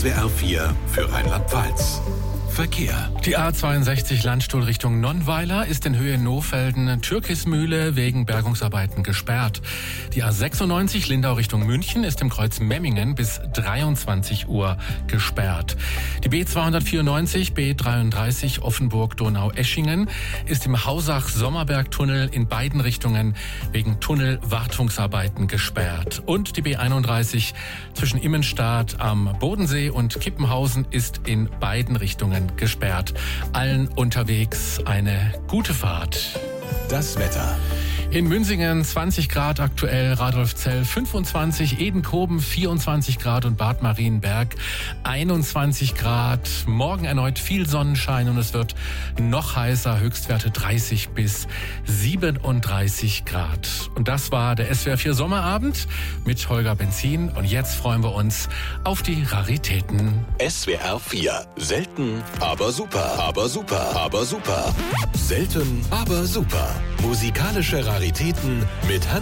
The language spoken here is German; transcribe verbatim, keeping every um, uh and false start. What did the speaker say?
S W R vier für Rheinland-Pfalz. Verkehr. Die A zweiundsechzig Landstuhl Richtung Nonnweiler ist in Höhe Nohfelden-Türkismühle wegen Bergungsarbeiten gesperrt. Die A sechsundneunzig Lindau Richtung München ist im Kreuz Memmingen bis dreiundzwanzig Uhr gesperrt. Die B zweihundertvierundneunzig B dreiunddreißig Offenburg-Donau-Eschingen ist im Hausach-Sommerberg-Tunnel in beiden Richtungen wegen Tunnelwartungsarbeiten gesperrt. Und die B einunddreißig zwischen Immenstadt am Bodensee und Kippenhausen ist in beiden Richtungen gesperrt. Allen unterwegs eine gute Fahrt. Das Wetter. In Münsingen zwanzig Grad aktuell, Radolfzell fünfundzwanzig, Edenkoben vierundzwanzig Grad und Bad Marienberg einundzwanzig Grad. Morgen erneut viel Sonnenschein und es wird noch heißer, Höchstwerte dreißig bis siebenunddreißig Grad. Und das war der S W R vier Sommerabend mit Holger Benzin. Und jetzt freuen wir uns auf die Raritäten. S W R vier. Selten, aber super. Aber super. Aber super. Selten, aber super. Musikalische Raritäten mit Hans